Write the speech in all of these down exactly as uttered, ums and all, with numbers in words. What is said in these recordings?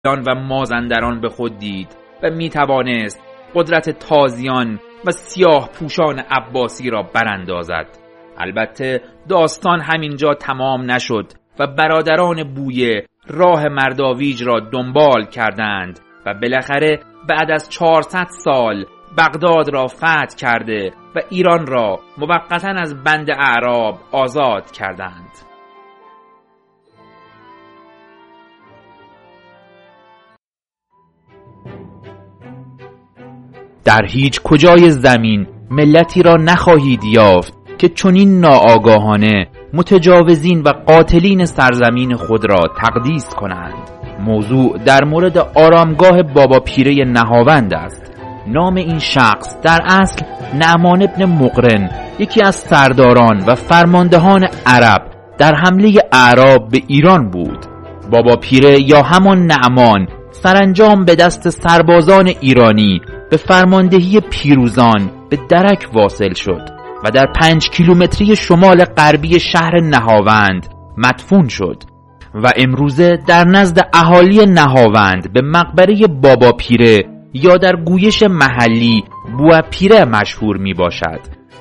و مازندران به خود دید و می توانست قدرت تازیان و سیاه پوشان عباسی را براندازد. البته داستان همینجا تمام نشد و برادران بویه راه مرداویج را دنبال کردند و بالاخره بعد از چهارصد سال بغداد را فتح کرده و ایران را موقتاً از بند اعراب آزاد کردند. در هیچ کجای زمین ملتی را نخواهید یافت که چنین ناآگاهانه متجاوزین و قاتلین سرزمین خود را تقدیس کنند. موضوع در مورد آرامگاه بابا پیره نهاوند است. نام این شخص در اصل نعمان ابن مقرن، یکی از سرداران و فرماندهان عرب در حمله اعراب به ایران بود. بابا پیره یا همان نعمان سرانجام به دست سربازان ایرانی به فرماندهی پیروزان به درک واصل شد و در پنج کیلومتری شمال غربی شهر نهاوند مدفون شد و امروزه در نزد اهالی نهاوند به مقبره بابا پیره یا در گویش محلی بوا پیره مشهور می باشد.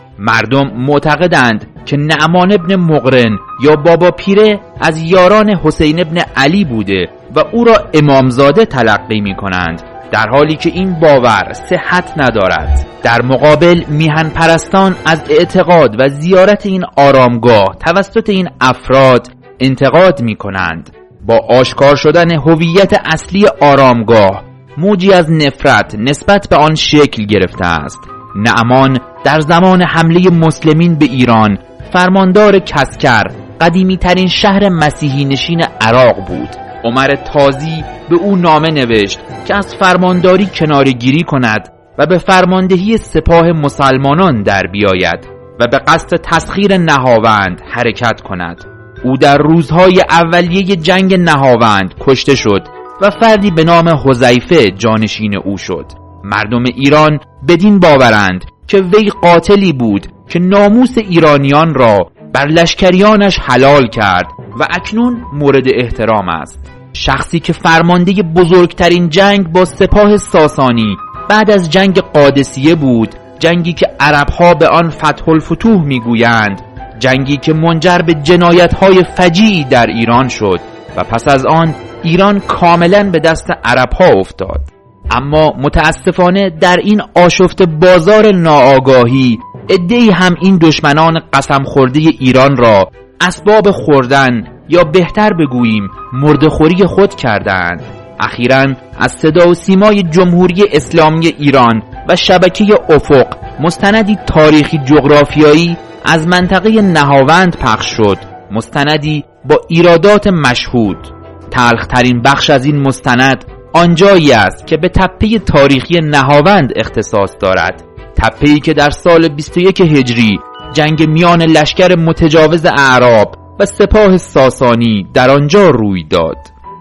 مردم معتقدند که نعمان ابن مقرن یا بابا پیره از یاران حسین ابن علی بوده و او را امامزاده تلقی می کنند، در حالی که این باور صحت ندارد. در مقابل میهن پرستان از اعتقاد و زیارت این آرامگاه توسط این افراد انتقاد می کنند. با آشکار شدن هویت اصلی آرامگاه موجی از نفرت نسبت به آن شکل گرفته است. نعمان در زمان حمله مسلمین به ایران فرماندار کسکر، قدیمی ترین شهر مسیحی نشین عراق بود. عمر تازی به او نامه نوشت که از فرمانداری کناره‌گیری کند و به فرماندهی سپاه مسلمانان در بیاید و به قصد تسخیر نهاوند حرکت کند. او در روزهای اولیه جنگ نهاوند کشته شد و فردی به نام حذیفه جانشین او شد. مردم ایران بدین باورند که وی قاتلی بود که ناموس ایرانیان را بر لشکریانش حلال کرد و اکنون مورد احترام است. شخصی که فرمانده بزرگترین جنگ با سپاه ساسانی بعد از جنگ قادسیه بود، جنگی که عربها به آن فتح الفتوح میگویند، جنگی که منجر به جنایت‌های فجیعی در ایران شد و پس از آن ایران کاملا به دست عربها افتاد. اما متاسفانه در این آشفت بازار ناآگاهی عده‌ای هم این دشمنان قسم خورده ایران را اسباب خوردن یا بهتر بگوییم مرده‌خوری خود کردند. اخیراً از صدا و سیمای جمهوری اسلامی ایران و شبکه افق مستندی تاریخی جغرافیایی از منطقه نهاوند پخش شد، مستندی با ایرادات مشهود. تلخ‌ترین بخش از این مستند آنجایی است که به تپه تاریخی نهاوند اختصاص دارد، تپه‌ای که در سال بیست و یک هجری جنگ میان لشکر متجاوز اعراب و سپاه ساسانی در آنجا روی داد.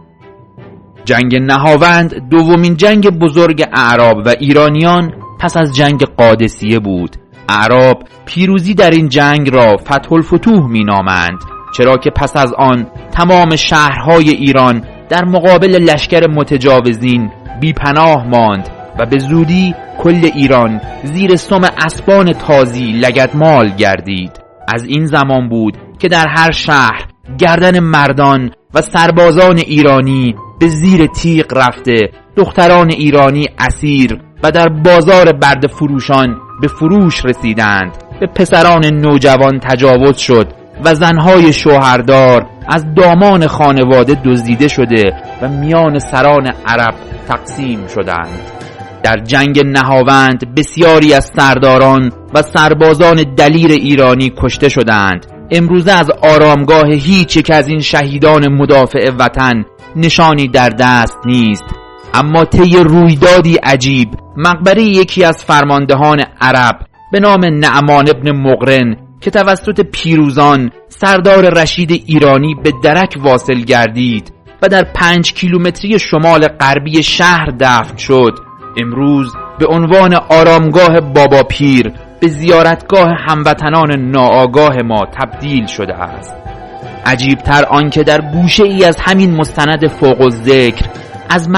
جنگ نهاوند دومین جنگ بزرگ اعراب و ایرانیان پس از جنگ قادسیه بود. اعراب پیروزی در این جنگ را فتح الفتوح می نامند، چرا که پس از آن تمام شهرهای ایران در مقابل لشکر متجاوزین بی پناه ماند و به زودی کل ایران زیر سم اسبان تازی لگدمال گردید. از این زمان بود که در هر شهر گردن مردان و سربازان ایرانی به زیر تیغ رفته، دختران ایرانی اسیر و در بازار برده فروشان به فروش رسیدند. به پسران نوجوان تجاوز شد و زنهای شوهردار از دامان خانواده دزدیده شده و میان سران عرب تقسیم شدند. در جنگ نهاوند بسیاری از سرداران و سربازان دلیر ایرانی کشته شدند. امروزه از آرامگاه هیچ یک از این شهیدان مدافع وطن نشانی در دست نیست. اما طی رویدادی عجیب، مقبره یکی از فرماندهان عرب به نام نعمان ابن مقرن که توسط پیروزان سردار رشید ایرانی به درک واصل گردید و در پنج کیلومتری شمال غربی شهر دفن شد، امروز به عنوان آرامگاه بابا پیر به زیارتگاه هموطنان ناآگاه ما تبدیل شده است. عجیبتر آن که در گوشه ای از همین مستند فوق الذکر از